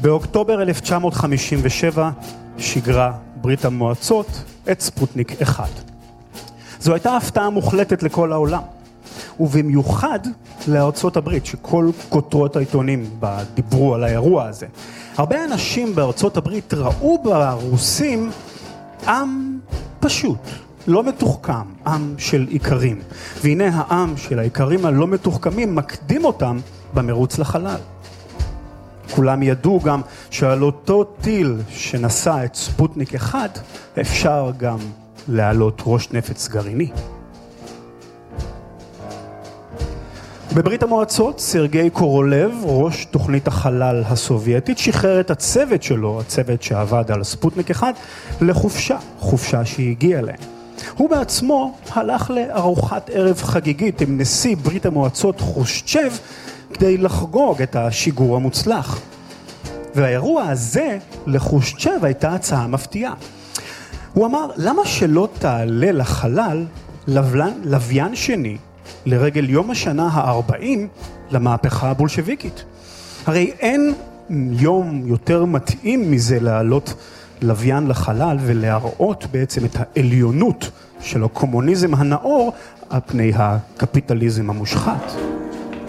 באוקטובר 1957 שיגרה ברית המועצות את ספוטניק 1. זו הייתה הפתעה מוחלטת לכל העולם, ובמיוחד לארצות הברית, שכל כותרות העיתונים דיברו על האירוע הזה. הרבה אנשים בארצות הברית ראו ברוסים עם פשוט, לא מתוחכם, עם של עיקרים. והנה העם של העיקרים הלא מתוחכמים מקדים אותם במרוץ לחלל. כולם ידעו גם שעל אותו טיל שנשא את ספוטניק 1 אפשר גם להעלות ראש נפץ גרעיני. בברית המועצות סרגי קורולב, ראש תוכנית החלל הסובייטית, שחרר את הצוות שלו, הצוות שעבד על ספוטניק 1, לחופשה, חופשה שהגיעה להם. הוא בעצמו הלך לארוחת ערב חגיגית עם נשיא ברית המועצות חושצ'ב כדי לחגוג את השיגור המוצלח. והאירוע הזה לחושצ'ב הייתה הצעה מפתיעה. הוא אמר, למה שלא תעלה לחלל לוויין שני לרגל יום השנה ה-40 למהפכה הבולשביקית? הרי אין יום יותר מתאים מזה לעלות לוויין לחלל ולהראות בעצם את העליונות של הקומוניזם הנאור על פני הקפיטליזם המושחת.